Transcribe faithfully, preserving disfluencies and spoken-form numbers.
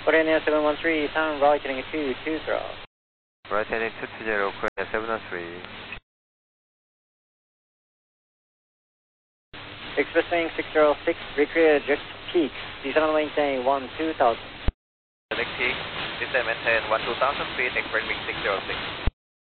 Korean seven one three, sound right heading two two zero. Right heading two two zero, Korean seven one three. Expressing six zero six, recreate jet peak, descend maintain one two thousand. Next peak, descend maintain one two thousand feet, express wing six zero six.